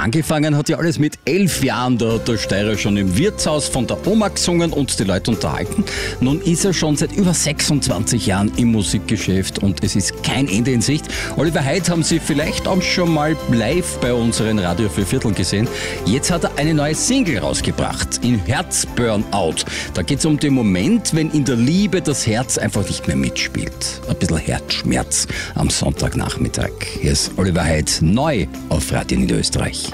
Angefangen hat ja alles mit 11 Jahren. Da hat der Steirer schon im Wirtshaus von der Oma gesungen und die Leute unterhalten. Nun ist er schon seit über 26 Jahren im Musikgeschäft und es ist kein Ende in Sicht. Oliver Heid haben Sie vielleicht auch schon mal live bei unseren Radio 4 Vierteln gesehen. Jetzt hat er eine neue Single rausgebracht, in Herz-Burnout. Da geht es um den Moment, wenn in der Liebe das Herz einfach nicht mehr mitspielt. Ein bisschen Herzschmerz am Sonntagnachmittag. Hier ist Oliver Heid neu auf Radio Niederösterreich.